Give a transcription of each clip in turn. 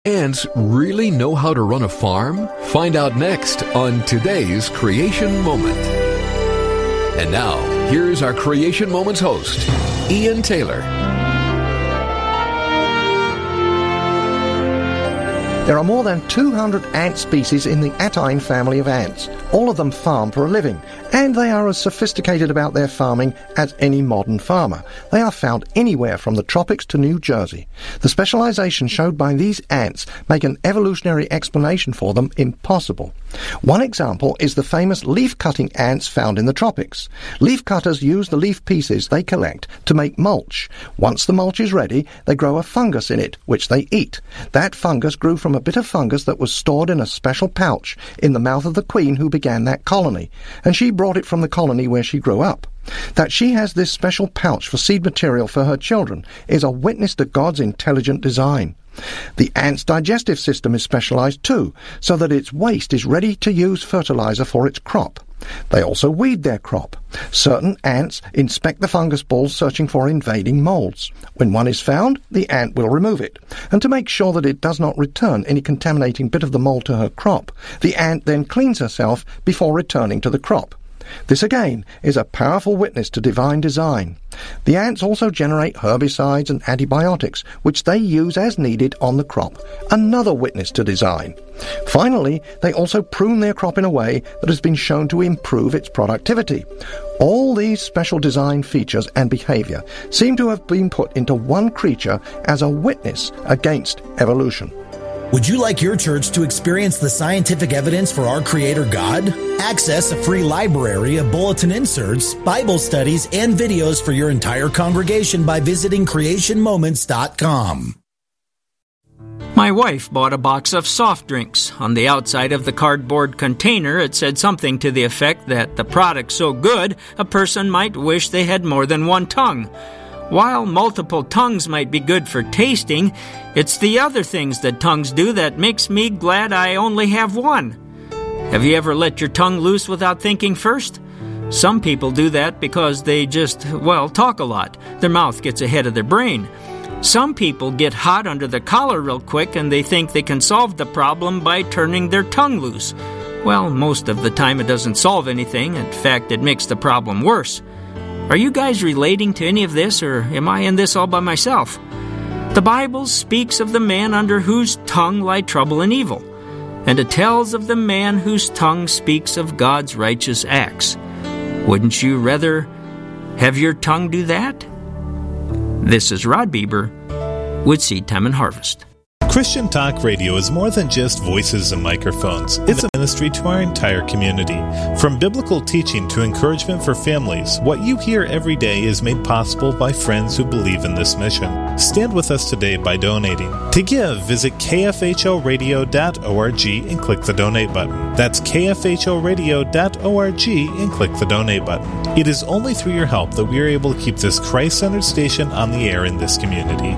Ants really know how to run a farm? Find out next on today's Creation Moment. And now, here's our Creation Moments host, Ian Taylor. There are more than 200 ant species in the Attine family of ants. All of them farm for a living, and they are as sophisticated about their farming as any modern farmer. They are found anywhere from the tropics to New Jersey. The specialization showed by these ants make an evolutionary explanation for them impossible. One example is the famous leaf-cutting ants found in the tropics. Leaf cutters use the leaf pieces they collect to make mulch. Once the mulch is ready, they grow a fungus in it, which they eat. That fungus grew from a bit of fungus that was stored in a special pouch in the mouth of the queen who began that colony, and she brought it from the colony where she grew up. That she has this special pouch for seed material for her children is a witness to God's intelligent design. The ant's digestive system is specialized too, so that its waste is ready to use fertilizer for its crop. They also weed their crop. Certain ants inspect the fungus balls searching for invading molds. When one is found, the ant will remove it. And to make sure that it does not return any contaminating bit of the mold to her crop, the ant then cleans herself before returning to the crop. This again is a powerful witness to divine design. The ants also generate herbicides and antibiotics, which they use as needed on the crop, another witness to design. Finally, they also prune their crop in a way that has been shown to improve its productivity. All these special design features and behavior seem to have been put into one creature as a witness against evolution. Would you like your church to experience the scientific evidence for our Creator God? Access a free library of bulletin inserts, Bible studies, and videos for your entire congregation by visiting creationmoments.com. My wife bought a box of soft drinks. On the outside of the cardboard container, it said something to the effect that the product's so good, a person might wish they had more than one tongue. While multiple tongues might be good for tasting, it's the other things that tongues do that makes me glad I only have one. Have you ever let your tongue loose without thinking first? Some people do that because they just, talk a lot. Their mouth gets ahead of their brain. Some people get hot under the collar real quick and they think they can solve the problem by turning their tongue loose. Well, most of the time it doesn't solve anything. In fact, it makes the problem worse. Are you guys relating to any of this, or am I in this all by myself? The Bible speaks of the man under whose tongue lie trouble and evil, and it tells of the man whose tongue speaks of God's righteous acts. Wouldn't you rather have your tongue do that? This is Rod Bieber with Seed Time and Harvest. Christian Talk Radio is more than just voices and microphones. It's a ministry to our entire community. From biblical teaching to encouragement for families, what you hear every day is made possible by friends who believe in this mission. Stand with us today by donating. To give, visit kfhoradio.org and click the donate button. That's kfhoradio.org and click the donate button. It is only through your help that we are able to keep this Christ-centered station on the air in this community.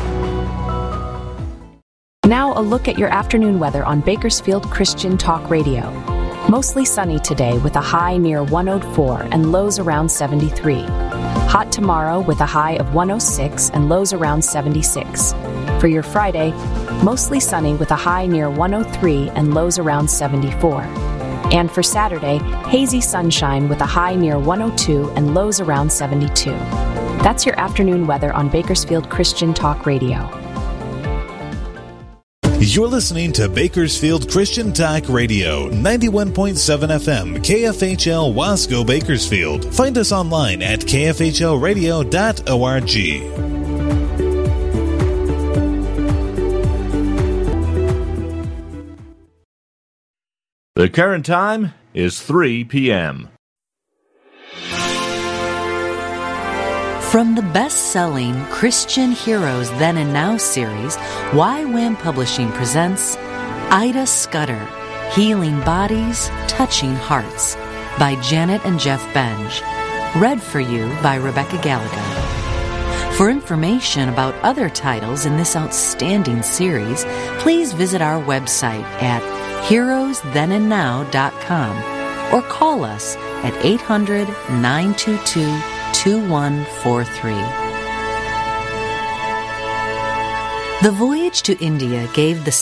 Now a look at your afternoon weather on Bakersfield Christian Talk Radio. Mostly sunny today with a high near 104 and lows around 73. Hot tomorrow with a high of 106 and lows around 76. For your Friday, mostly sunny with a high near 103 and lows around 74. And for Saturday, hazy sunshine with a high near 102 and lows around 72. That's your afternoon weather on Bakersfield Christian Talk Radio. You're listening to Bakersfield Christian Talk Radio, 91.7 FM, KFHL Wasco, Bakersfield. Find us online at kfhlradio.org. The current time is 3 p.m. From the best-selling Christian Heroes Then and Now series, YWAM Publishing presents Ida Scudder, Healing Bodies, Touching Hearts, by Janet and Jeff Benge. Read for you by Rebecca Gallagher. For information about other titles in this outstanding series, please visit our website at heroesthenandnow.com or call us at 800-922-2143. The voyage to India gave the